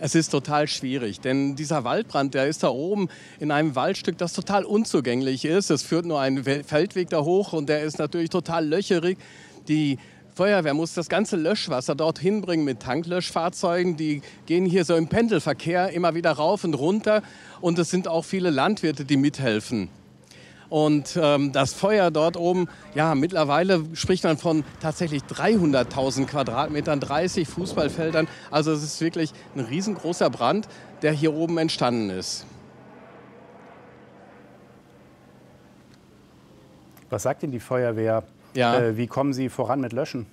Es ist total schwierig, denn dieser Waldbrand, der ist da oben in einem Waldstück, das total unzugänglich ist. Es führt nur ein Feldweg da hoch und der ist natürlich total löcherig. Die Feuerwehr muss das ganze Löschwasser dorthin bringen mit Tanklöschfahrzeugen. Die gehen hier so im Pendelverkehr immer wieder rauf und runter. Und es sind auch viele Landwirte, die mithelfen. Und das Feuer dort oben, ja, mittlerweile spricht man von tatsächlich 300.000 Quadratmetern, 30 Fußballfeldern. Also es ist wirklich ein riesengroßer Brand, der hier oben entstanden ist. Was sagt denn die Feuerwehr? Ja. Wie kommen Sie voran mit Löschen?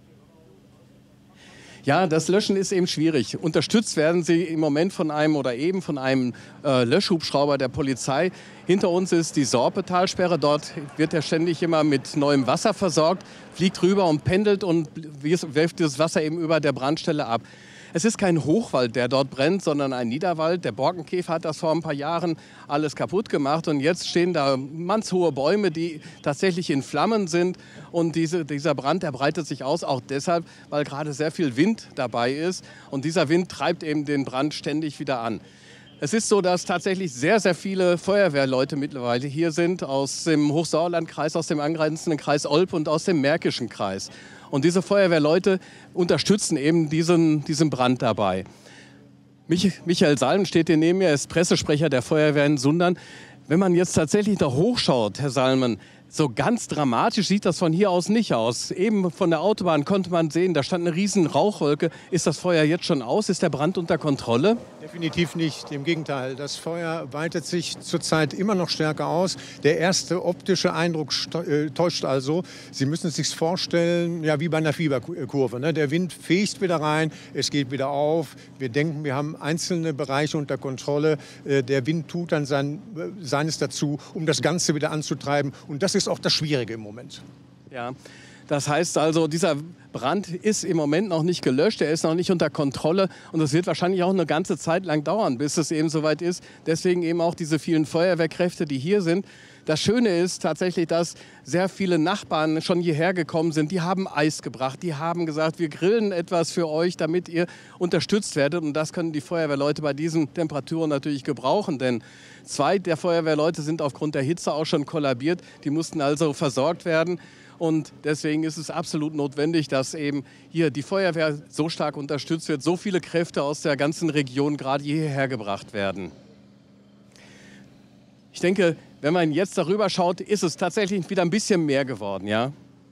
Ja, das Löschen ist eben schwierig. Unterstützt werden sie im Moment von einem Löschhubschrauber der Polizei. Hinter uns ist die Sorpetalsperre. Dort wird er ständig immer mit neuem Wasser versorgt, fliegt rüber und pendelt und wirft dieses Wasser eben über der Brandstelle ab. Es ist kein Hochwald, der dort brennt, sondern ein Niederwald. Der Borkenkäfer hat das vor ein paar Jahren alles kaputt gemacht. Und jetzt stehen da mannshohe Bäume, die tatsächlich in Flammen sind. Und dieser Brand, der breitet sich aus, auch deshalb, weil gerade sehr viel Wind dabei ist. Und dieser Wind treibt eben den Brand ständig wieder an. Es ist so, dass tatsächlich sehr, sehr viele Feuerwehrleute mittlerweile hier sind, aus dem Hochsauerlandkreis, aus dem angrenzenden Kreis Olpe und aus dem Märkischen Kreis. Und diese Feuerwehrleute unterstützen eben diesen Brand dabei. Michael Salm steht hier neben mir, er ist Pressesprecher der Feuerwehr in Sundern. Wenn man jetzt tatsächlich da hochschaut, Herr Salmen, so ganz dramatisch sieht das von hier aus nicht aus. Eben von der Autobahn konnte man sehen, da stand eine riesen Rauchwolke. Ist das Feuer jetzt schon aus? Ist der Brand unter Kontrolle? Definitiv nicht. Im Gegenteil, das Feuer weitet sich zurzeit immer noch stärker aus. Der erste optische Eindruck täuscht also. Sie müssen es sich vorstellen, ja, wie bei einer Fieberkurve. Ne? Der Wind fegt wieder rein, es geht wieder auf. Wir denken, wir haben einzelne Bereiche unter Kontrolle. Der Wind tut dann seines dazu, um das Ganze wieder anzutreiben. Und das ist auch das Schwierige im Moment. Ja, das heißt also, dieser Brand ist im Moment noch nicht gelöscht, er ist noch nicht unter Kontrolle und es wird wahrscheinlich auch eine ganze Zeit lang dauern, bis es eben soweit ist. Deswegen eben auch diese vielen Feuerwehrkräfte, die hier sind. Das Schöne ist tatsächlich, dass sehr viele Nachbarn schon hierher gekommen sind. Die haben Eis gebracht, die haben gesagt, wir grillen etwas für euch, damit ihr unterstützt werdet. Und das können die Feuerwehrleute bei diesen Temperaturen natürlich gebrauchen, denn 2 der Feuerwehrleute sind aufgrund der Hitze auch schon kollabiert. Die mussten also versorgt werden. Und deswegen ist es absolut notwendig, dass eben hier die Feuerwehr so stark unterstützt wird, so viele Kräfte aus der ganzen Region gerade hierher gebracht werden. Ich denke, wenn man jetzt darüber schaut, ist es tatsächlich wieder ein bisschen mehr geworden, ja?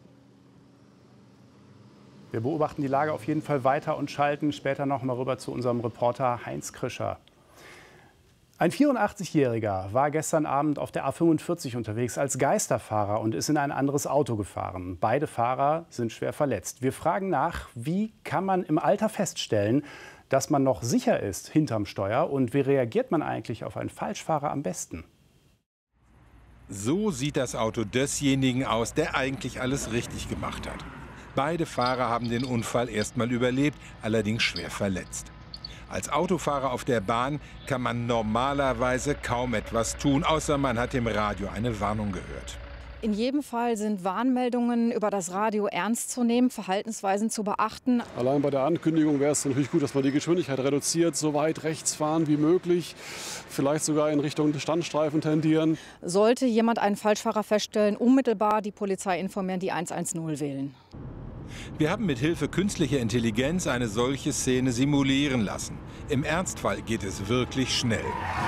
Wir beobachten die Lage auf jeden Fall weiter und schalten später noch mal rüber zu unserem Reporter Heinz Krischer. Ein 84-Jähriger war gestern Abend auf der A45 unterwegs als Geisterfahrer und ist in ein anderes Auto gefahren. Beide Fahrer sind schwer verletzt. Wir fragen nach, wie kann man im Alter feststellen, dass man noch sicher ist hinterm Steuer und wie reagiert man eigentlich auf einen Falschfahrer am besten? So sieht das Auto desjenigen aus, der eigentlich alles richtig gemacht hat. Beide Fahrer haben den Unfall erstmal überlebt, allerdings schwer verletzt. Als Autofahrer auf der Bahn kann man normalerweise kaum etwas tun, außer man hat im Radio eine Warnung gehört. In jedem Fall sind Warnmeldungen über das Radio ernst zu nehmen, Verhaltensweisen zu beachten. Allein bei der Ankündigung wäre es natürlich gut, dass man die Geschwindigkeit reduziert, so weit rechts fahren wie möglich, vielleicht sogar in Richtung des Standstreifen tendieren. Sollte jemand einen Falschfahrer feststellen, unmittelbar die Polizei informieren, die 110 wählen. Wir haben mit Hilfe künstlicher Intelligenz eine solche Szene simulieren lassen. Im Ernstfall geht es wirklich schnell.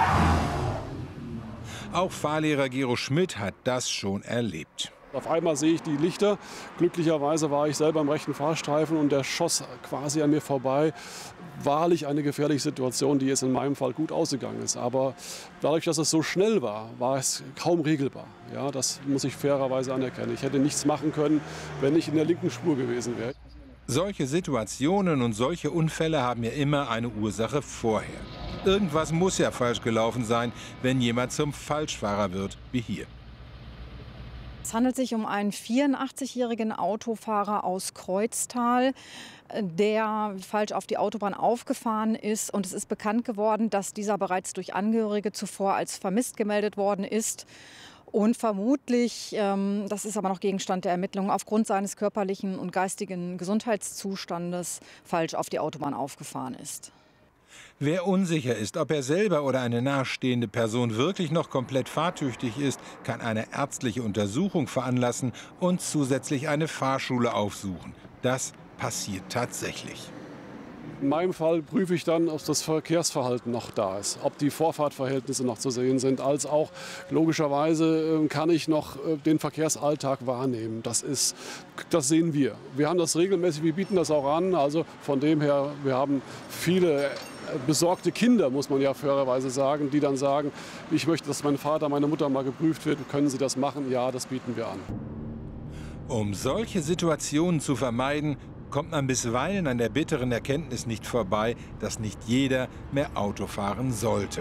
Auch Fahrlehrer Gero Schmidt hat das schon erlebt. Auf einmal sehe ich die Lichter. Glücklicherweise war ich selber im rechten Fahrstreifen und der schoss quasi an mir vorbei. Wahrlich eine gefährliche Situation, die jetzt in meinem Fall gut ausgegangen ist. Aber dadurch, dass es so schnell war, war es kaum regelbar. Ja, das muss ich fairerweise anerkennen. Ich hätte nichts machen können, wenn ich in der linken Spur gewesen wäre. Solche Situationen und solche Unfälle haben ja immer eine Ursache vorher. Irgendwas muss ja falsch gelaufen sein, wenn jemand zum Falschfahrer wird, wie hier. Es handelt sich um einen 84-jährigen Autofahrer aus Kreuztal, der falsch auf die Autobahn aufgefahren ist. Und es ist bekannt geworden, dass dieser bereits durch Angehörige zuvor als vermisst gemeldet worden ist. Und vermutlich, das ist aber noch Gegenstand der Ermittlungen, aufgrund seines körperlichen und geistigen Gesundheitszustandes falsch auf die Autobahn aufgefahren ist. Wer unsicher ist, ob er selber oder eine nahestehende Person wirklich noch komplett fahrtüchtig ist, kann eine ärztliche Untersuchung veranlassen und zusätzlich eine Fahrschule aufsuchen. Das passiert tatsächlich. In meinem Fall prüfe ich dann, ob das Verkehrsverhalten noch da ist, ob die Vorfahrtverhältnisse noch zu sehen sind, als auch logischerweise kann ich noch den Verkehrsalltag wahrnehmen. Das sehen wir. Wir haben das regelmäßig, wir bieten das auch an. Also von dem her, wir haben viele besorgte Kinder, muss man ja fairerweise sagen, die dann sagen, ich möchte, dass mein Vater, meine Mutter mal geprüft wird. Können Sie das machen? Ja, das bieten wir an. Um solche Situationen zu vermeiden, kommt man bisweilen an der bitteren Erkenntnis nicht vorbei, dass nicht jeder mehr Auto fahren sollte.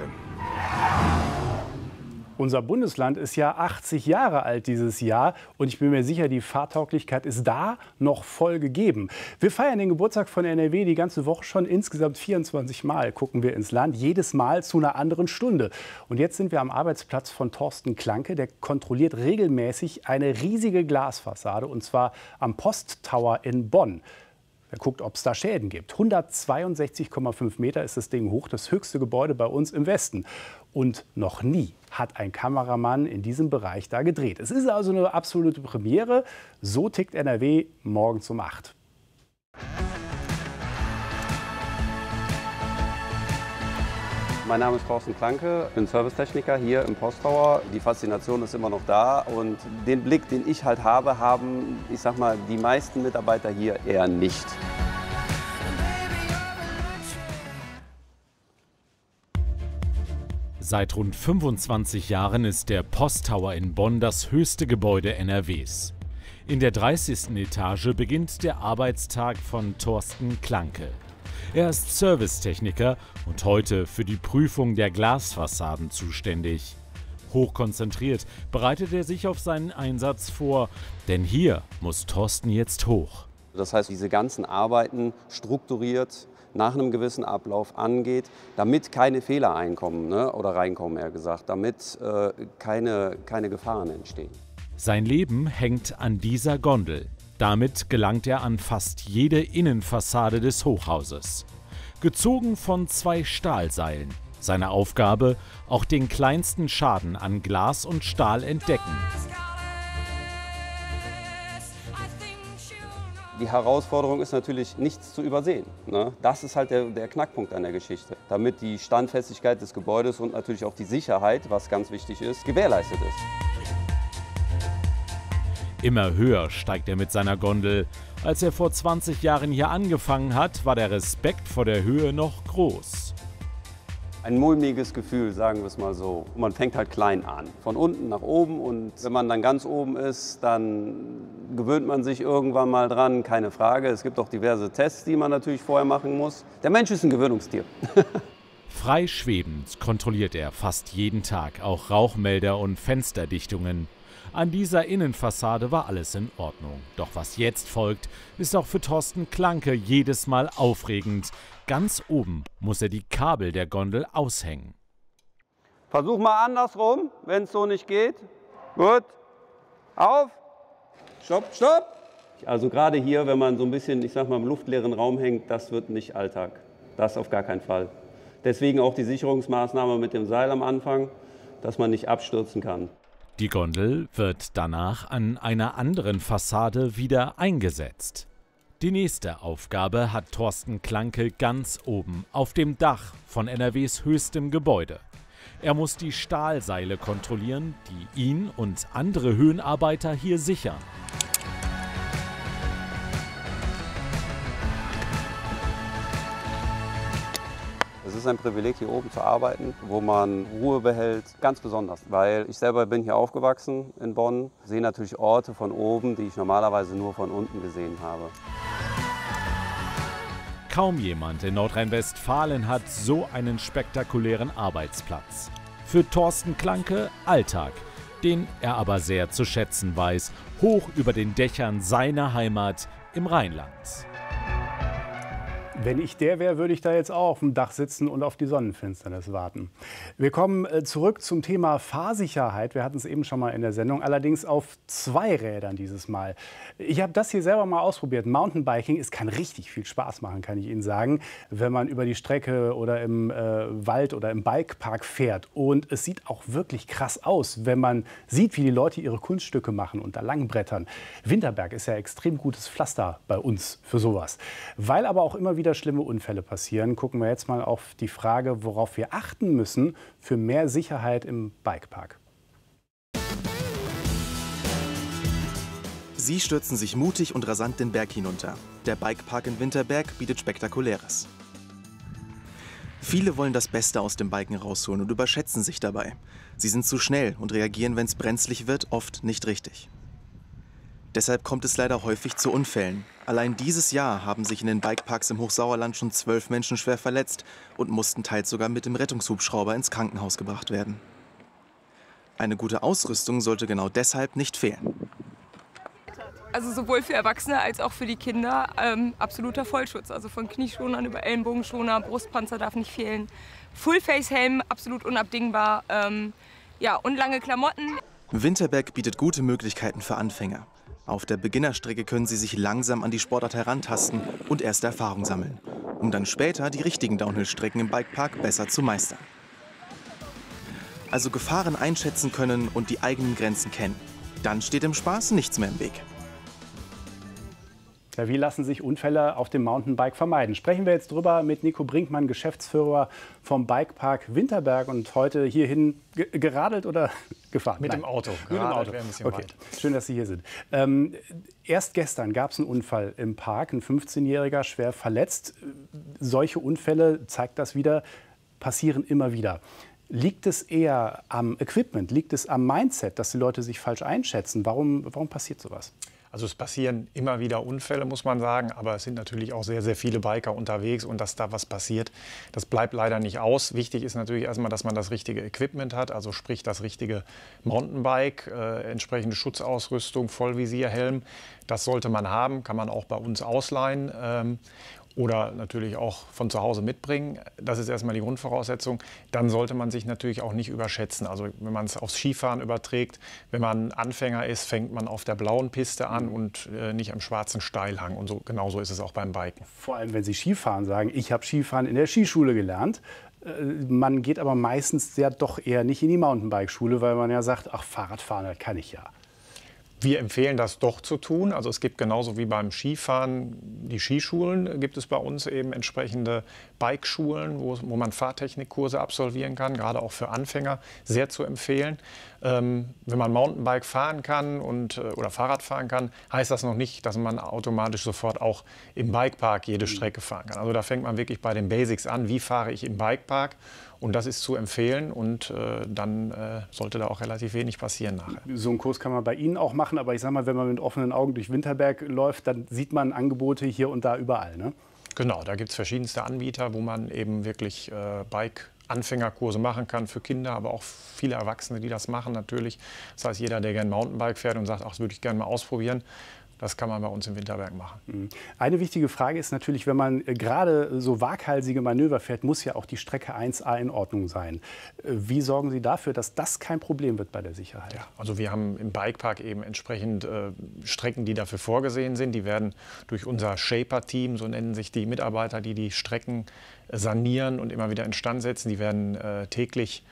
Unser Bundesland ist ja 80 Jahre alt dieses Jahr und ich bin mir sicher, die Fahrtauglichkeit ist da noch voll gegeben. Wir feiern den Geburtstag von NRW die ganze Woche schon. Insgesamt 24 Mal gucken wir ins Land, jedes Mal zu einer anderen Stunde. Und jetzt sind wir am Arbeitsplatz von Thorsten Klanke. Der kontrolliert regelmäßig eine riesige Glasfassade und zwar am Posttower in Bonn. Er guckt, ob es da Schäden gibt. 162,5 Meter ist das Ding hoch, das höchste Gebäude bei uns im Westen. Und noch nie hat ein Kameramann in diesem Bereich da gedreht. Es ist also eine absolute Premiere. So tickt NRW morgens um 8. Mein Name ist Thorsten Klanke, ich bin Servicetechniker hier im Posttower. Die Faszination ist immer noch da und den Blick, den ich halt habe, haben, ich sag mal, die meisten Mitarbeiter hier eher nicht. Seit rund 25 Jahren ist der Posttower in Bonn das höchste Gebäude NRWs. In der 30. Etage beginnt der Arbeitstag von Thorsten Klanke. Er ist Servicetechniker und heute für die Prüfung der Glasfassaden zuständig. Hochkonzentriert bereitet er sich auf seinen Einsatz vor, denn hier muss Thorsten jetzt hoch. Das heißt, diese ganzen Arbeiten strukturiert nach einem gewissen Ablauf angeht, damit keine Fehler einkommen, oder reinkommen, eher gesagt, damit keine Gefahren entstehen. Sein Leben hängt an dieser Gondel. Damit gelangt er an fast jede Innenfassade des Hochhauses. Gezogen von 2 Stahlseilen. Seine Aufgabe, auch den kleinsten Schaden an Glas und Stahl entdecken. Die Herausforderung ist natürlich, nichts zu übersehen. Das ist halt der Knackpunkt an der Geschichte. Damit die Standfestigkeit des Gebäudes und natürlich auch die Sicherheit, was ganz wichtig ist, gewährleistet ist. Immer höher steigt er mit seiner Gondel. Als er vor 20 Jahren hier angefangen hat, war der Respekt vor der Höhe noch groß. Ein mulmiges Gefühl, sagen wir es mal so. Man fängt halt klein an, von unten nach oben. Und wenn man dann ganz oben ist, dann gewöhnt man sich irgendwann mal dran, keine Frage. Es gibt auch diverse Tests, die man natürlich vorher machen muss. Der Mensch ist ein Gewöhnungstier. Frei schwebend kontrolliert er fast jeden Tag auch Rauchmelder und Fensterdichtungen. An dieser Innenfassade war alles in Ordnung. Doch was jetzt folgt, ist auch für Thorsten Klanke jedes Mal aufregend. Ganz oben muss er die Kabel der Gondel aushängen. Versuch mal andersrum, wenn es so nicht geht. Gut. Auf. Stopp, stopp. Also gerade hier, wenn man so ein bisschen, ich sag mal, im luftleeren Raum hängt, das wird nicht Alltag. Das auf gar keinen Fall. Deswegen auch die Sicherungsmaßnahme mit dem Seil am Anfang, dass man nicht abstürzen kann. Die Gondel wird danach an einer anderen Fassade wieder eingesetzt. Die nächste Aufgabe hat Thorsten Klanke ganz oben auf dem Dach von NRWs höchstem Gebäude. Er muss die Stahlseile kontrollieren, die ihn und andere Höhenarbeiter hier sichern. Es ist ein Privileg, hier oben zu arbeiten, wo man Ruhe behält, ganz besonders. Weil ich selber bin hier aufgewachsen in Bonn, sehe natürlich Orte von oben, die ich normalerweise nur von unten gesehen habe. Kaum jemand in Nordrhein-Westfalen hat so einen spektakulären Arbeitsplatz. Für Thorsten Klanke Alltag, den er aber sehr zu schätzen weiß, hoch über den Dächern seiner Heimat im Rheinland. Wenn ich der wäre, würde ich da jetzt auch auf dem Dach sitzen und auf die Sonnenfinsternis warten. Wir kommen zurück zum Thema Fahrsicherheit. Wir hatten es eben schon mal in der Sendung, allerdings auf 2 Rädern dieses Mal. Ich habe das hier selber mal ausprobiert. Mountainbiking, es kann richtig viel Spaß machen, kann ich Ihnen sagen, wenn man über die Strecke oder im Wald oder im Bikepark fährt. Und es sieht auch wirklich krass aus, wenn man sieht, wie die Leute ihre Kunststücke machen und da langbrettern. Winterberg ist ja extrem gutes Pflaster bei uns für sowas. Weil aber auch immer wieder schlimme Unfälle passieren, gucken wir jetzt mal auf die Frage, worauf wir achten müssen für mehr Sicherheit im Bikepark. Sie stürzen sich mutig und rasant den Berg hinunter. Der Bikepark in Winterberg bietet Spektakuläres. Viele wollen das Beste aus dem Biken rausholen und überschätzen sich dabei. Sie sind zu schnell und reagieren, wenn es brenzlig wird, oft nicht richtig. Deshalb kommt es leider häufig zu Unfällen. Allein dieses Jahr haben sich in den Bikeparks im Hochsauerland schon 12 Menschen schwer verletzt und mussten teils sogar mit dem Rettungshubschrauber ins Krankenhaus gebracht werden. Eine gute Ausrüstung sollte genau deshalb nicht fehlen. Also sowohl für Erwachsene als auch für die Kinder absoluter Vollschutz. Also von Knieschonern über Ellenbogenschoner, Brustpanzer darf nicht fehlen. Full-Face-Helm, absolut unabdingbar. Ja, und lange Klamotten. Winterberg bietet gute Möglichkeiten für Anfänger. Auf der Beginnerstrecke können Sie sich langsam an die Sportart herantasten und erste Erfahrung sammeln, um dann später die richtigen Downhill-Strecken im Bikepark besser zu meistern. Also Gefahren einschätzen können und die eigenen Grenzen kennen. Dann steht dem Spaß nichts mehr im Weg. Ja, wie lassen sich Unfälle auf dem Mountainbike vermeiden? Sprechen wir jetzt drüber mit Nico Brinkmann, Geschäftsführer vom Bikepark Winterberg und heute hierhin geradelt oder gefahren? Mit dem Auto. Mit dem Auto. Wäre ein bisschen okay. weit. Schön, dass Sie hier sind. Erst gestern gab es einen Unfall im Park, ein 15-Jähriger schwer verletzt. Solche Unfälle, zeigt das wieder, passieren immer wieder. Liegt es eher am Equipment, liegt es am Mindset, dass die Leute sich falsch einschätzen? Warum passiert sowas? Also es passieren immer wieder Unfälle, muss man sagen, aber es sind natürlich auch sehr, sehr viele Biker unterwegs und dass da was passiert, das bleibt leider nicht aus. Wichtig ist natürlich erstmal, dass man das richtige Equipment hat, also sprich das richtige Mountainbike, entsprechende Schutzausrüstung, Vollvisierhelm, das sollte man haben, kann man auch bei uns ausleihen. Oder natürlich auch von zu Hause mitbringen. Das ist erstmal die Grundvoraussetzung. Dann sollte man sich natürlich auch nicht überschätzen. Also wenn man es aufs Skifahren überträgt, wenn man Anfänger ist, fängt man auf der blauen Piste an und nicht am schwarzen Steilhang. Und so, genauso ist es auch beim Biken. Vor allem, wenn Sie Skifahren sagen, ich habe Skifahren in der Skischule gelernt. Man geht aber meistens ja doch eher nicht in die Mountainbike-Schule, weil man ja sagt, ach, Fahrradfahren, das kann ich ja. Wir empfehlen das doch zu tun. Also es gibt genauso wie beim Skifahren die Skischulen, gibt es bei uns eben entsprechende Bikeschulen, wo man Fahrtechnikkurse absolvieren kann, gerade auch für Anfänger, sehr zu empfehlen. Wenn man Mountainbike fahren kann oder Fahrrad fahren kann, heißt das noch nicht, dass man automatisch sofort auch im Bikepark jede Strecke fahren kann. Also da fängt man wirklich bei den Basics an, wie fahre ich im Bikepark. Und das ist zu empfehlen und dann sollte da auch relativ wenig passieren nachher. So einen Kurs kann man bei Ihnen auch machen, aber ich sage mal, wenn man mit offenen Augen durch Winterberg läuft, dann sieht man Angebote hier und da überall, ne? Genau, da gibt es verschiedenste Anbieter, wo man eben wirklich Bike-Anfängerkurse machen kann für Kinder, aber auch viele Erwachsene, die das machen natürlich. Das heißt, jeder, der gerne Mountainbike fährt und sagt, ach, das würde ich gerne mal ausprobieren, das kann man bei uns im Winterberg machen. Eine wichtige Frage ist natürlich, wenn man gerade so waghalsige Manöver fährt, muss ja auch die Strecke 1A in Ordnung sein. Wie sorgen Sie dafür, dass das kein Problem wird bei der Sicherheit? Ja, also wir haben im Bikepark eben entsprechend Strecken, die dafür vorgesehen sind. Die werden durch unser Shaper-Team, so nennen sich die Mitarbeiter, die die Strecken sanieren und immer wieder instand setzen, die werden täglich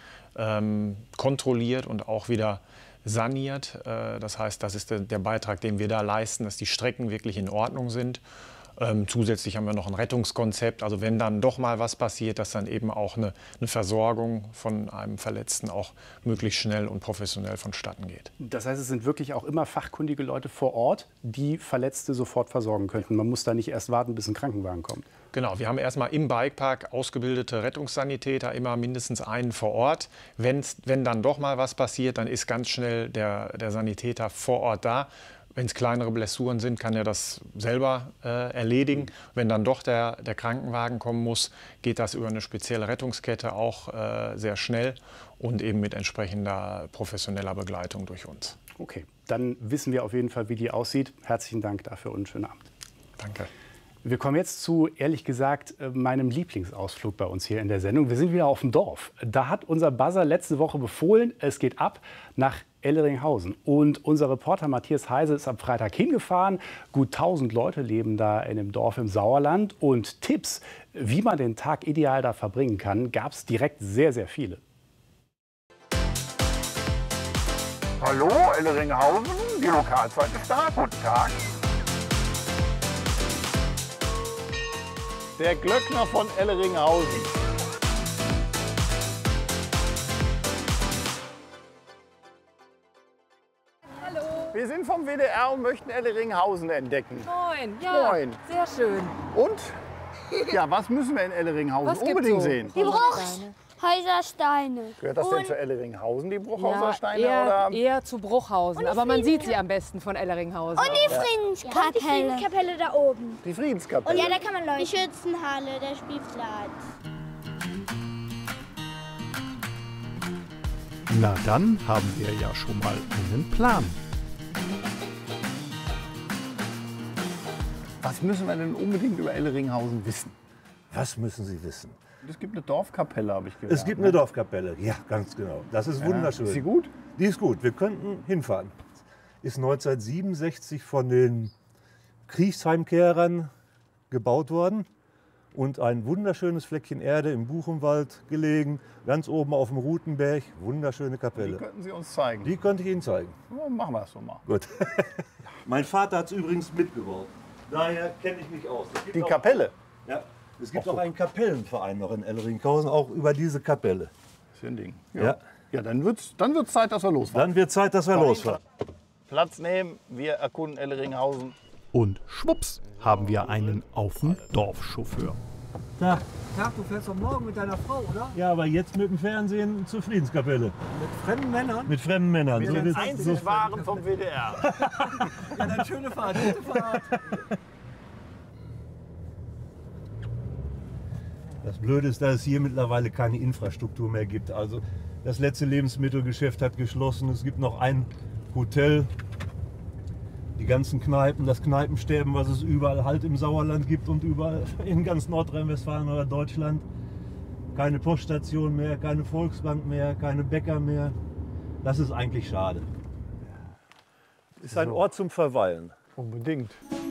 kontrolliert und auch wieder saniert. Das heißt, das ist der Beitrag, den wir da leisten, dass die Strecken wirklich in Ordnung sind. Zusätzlich haben wir noch ein Rettungskonzept. Also wenn dann doch mal was passiert, dass dann eben auch eine Versorgung von einem Verletzten auch möglichst schnell und professionell vonstatten geht. Das heißt, es sind wirklich auch immer fachkundige Leute vor Ort, die Verletzte sofort versorgen könnten. Man muss da nicht erst warten, bis ein Krankenwagen kommt. Genau, wir haben erstmal im Bikepark ausgebildete Rettungssanitäter, immer mindestens einen vor Ort. Wenn dann doch mal was passiert, dann ist ganz schnell der Sanitäter vor Ort da. Wenn es kleinere Blessuren sind, kann er das selber erledigen. Wenn dann doch der Krankenwagen kommen muss, geht das über eine spezielle Rettungskette auch sehr schnell und eben mit entsprechender professioneller Begleitung durch uns. Okay, dann wissen wir auf jeden Fall, wie die aussieht. Herzlichen Dank dafür und einen schönen Abend. Danke. Wir kommen jetzt zu, ehrlich gesagt, meinem Lieblingsausflug bei uns hier in der Sendung. Wir sind wieder auf dem Dorf. Da hat unser Buzzer letzte Woche befohlen, es geht ab nach Elleringhausen. Und unser Reporter Matthias Heise ist am Freitag hingefahren. Gut 1000 Leute leben da in dem Dorf im Sauerland. Und Tipps, wie man den Tag ideal da verbringen kann, gab es direkt sehr, sehr viele. Hallo, Elleringhausen, die Lokalzeit ist da. Guten Tag. Der Glöckner von Elleringhausen. Hallo. Wir sind vom WDR und möchten Elleringhausen entdecken. Moin. Ja, Moin. Sehr schön. Und? Ja, was müssen wir in Elleringhausen unbedingt sehen? Die Bruchhäusersteine. Gehört das denn zu Elleringhausen, die Bruchhäusersteine? Eher zu Bruchhausen, aber man sieht sie am besten von Elleringhausen. Und die Friedenskapelle. Und die Friedenskapelle da oben. Die Friedenskapelle. Und ja, da kann man leuchten. Die Schützenhalle, der Spielplatz. Na dann haben wir ja schon mal einen Plan. Was müssen wir denn unbedingt über Elleringhausen wissen? Was müssen Sie wissen? Es gibt eine Dorfkapelle, habe ich gehört. Es gibt eine Dorfkapelle, ja, ganz genau. Das ist wunderschön. Ist sie gut? Die ist gut. Wir könnten hinfahren. Ist 1967 von den Kriegsheimkehrern gebaut worden und ein wunderschönes Fleckchen Erde im Buchenwald gelegen, ganz oben auf dem Rutenberg. Wunderschöne Kapelle. Die könnten Sie uns zeigen? Die könnte ich Ihnen zeigen. Ja, machen wir das so mal. Gut. Mein Vater hat es übrigens mitgebaut. Daher kenne ich mich aus. Die Kapelle? Ja. Es gibt auch einen Kapellenverein noch in Elleringhausen, auch über diese Kapelle. Das ist ein Ding. Ja, ja dann wird's Zeit, dass wir losfahren. Dann wird Zeit, dass wir losfahren. Platz nehmen, wir erkunden Elleringhausen. Und schwupps haben wir einen auf dem Dorfchauffeur. Tag. Tag, du fährst doch morgen mit deiner Frau, oder? Ja, aber jetzt mit dem Fernsehen zur Friedenskapelle. Mit fremden Männern? Mit fremden Männern. Wir sind einzig waren vom WDR. Ja, dann schöne Fahrt, gute Fahrt. Das Blöde ist, dass es hier mittlerweile keine Infrastruktur mehr gibt. Also das letzte Lebensmittelgeschäft hat geschlossen. Es gibt noch ein Hotel. Die ganzen Kneipen, das Kneipensterben, was es überall halt im Sauerland gibt und überall in ganz Nordrhein-Westfalen oder Deutschland. Keine Poststation mehr, keine Volksbank mehr, keine Bäcker mehr. Das ist eigentlich schade. Ist ein Ort zum Verweilen. Unbedingt.